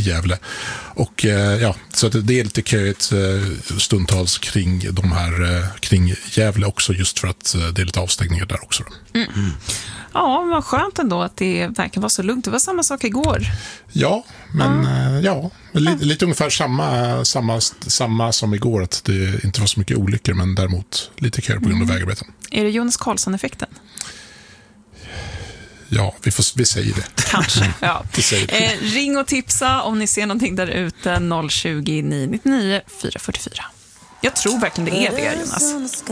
i Gävle. Och så att det är lite köigt stundtals kring de här kring Gävle också, just för att det är lite avstängningar där också. Ja, vad skönt ändå att det verkar vara så lugnt. Det var samma sak igår. Ja, men lite ungefär samma som igår, att det inte var så mycket olyckor, men däremot lite köer på grund av vägarbeten. Är det Jonas Karlsson-effekten? Ja, vi säger det. Kanske, ja. Vi säger det. Ring och tipsa om ni ser någonting där ute, 020 999 444. Jag tror verkligen det är det, Jonas.